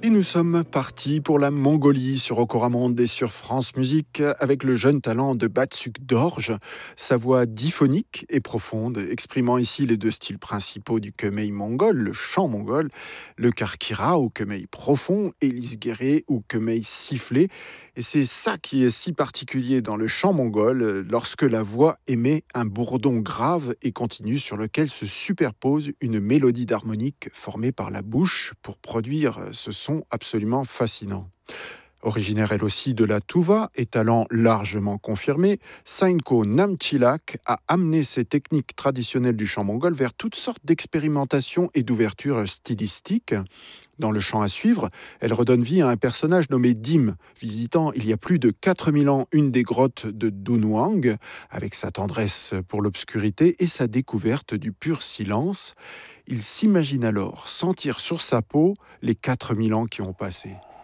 Et nous sommes partis pour la Mongolie sur Okoramonde et sur France Musique avec le jeune talent de Batsuk Dorj. Sa voix diphonique et profonde, exprimant ici les deux styles principaux du kemei mongol, le chant mongol, le karkira ou kemei profond et l'isgéré ou kemei sifflé. Et c'est ça qui est si particulier dans le chant mongol, lorsque la voix émet un bourdon grave et continu sur lequel se superpose une mélodie d'harmonique formée par la bouche pour produire ce son absolument fascinant. Originaire elle aussi de la Touva et talent largement confirmé, Sainko Namchilak a amené ses techniques traditionnelles du chant mongol vers toutes sortes d'expérimentations et d'ouvertures stylistiques. Dans le chant à suivre, elle redonne vie à un personnage nommé Dim, visitant il y a plus de 4000 ans une des grottes de Dunhuang, avec sa tendresse pour l'obscurité et sa découverte du pur silence. Il s'imagine alors sentir sur sa peau les 4000 ans qui ont passé.